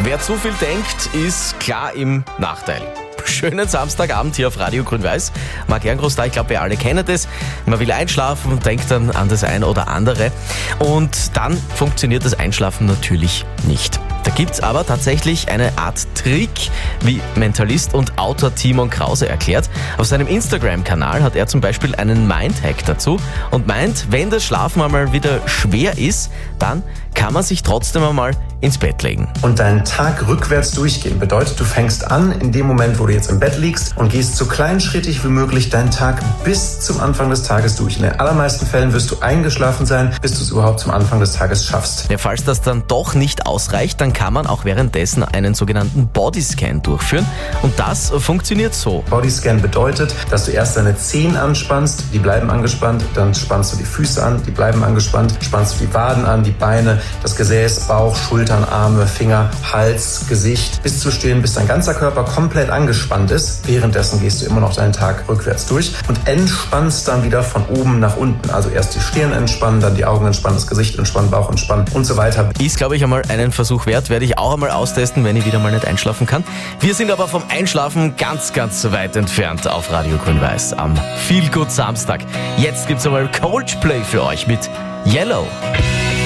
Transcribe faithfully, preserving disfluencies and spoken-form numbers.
Wer zu viel denkt, ist klar im Nachteil. Schönen Samstagabend hier auf Radio Grün-Weiß. Marc Ehrengroß da, ich glaube, wir alle kennen das. Man will einschlafen und denkt dann an das ein oder andere. Und dann funktioniert das Einschlafen natürlich nicht. Da gibt's aber tatsächlich eine Art Trick, wie Mentalist und Autor Timon Krause erklärt. Auf seinem Instagram-Kanal hat er zum Beispiel einen Mindhack dazu und meint, wenn das Schlafen einmal wieder schwer ist, dann kann man sich trotzdem einmal ins Bett legen. Und deinen Tag rückwärts durchgehen bedeutet, du fängst an in dem Moment, wo du jetzt im Bett liegst und gehst so kleinschrittig wie möglich deinen Tag bis zum Anfang des Tages durch. In den allermeisten Fällen wirst du eingeschlafen sein, bis du es überhaupt zum Anfang des Tages schaffst. Ja, falls das dann doch nicht ausreicht, dann kann man auch währenddessen einen sogenannten Bodyscan durchführen. Und das funktioniert so. Bodyscan bedeutet, dass du erst deine Zehen anspannst, die bleiben angespannt, dann spannst du die Füße an, die bleiben angespannt, spannst du die Waden an, die Beine, das Gesäß, Bauch, Schultern, Arme, Finger, Hals, Gesicht, bis zu stehen, bis dein ganzer Körper komplett angespannt ist. Währenddessen gehst du immer noch deinen Tag rückwärts durch und entspannst dann wieder von oben nach unten. Also erst die Stirn entspannen, dann die Augen entspannen, das Gesicht entspannen, Bauch entspannen und so weiter. Ist, glaube ich, einmal einen Versuch wert. Werde ich auch einmal austesten, wenn ich wieder mal nicht einschlafen kann. Wir sind aber vom Einschlafen ganz, ganz weit entfernt auf Radio Grün-Weiß am Feel Good Samstag. Jetzt gibt's einmal Coldplay für euch mit Yellow.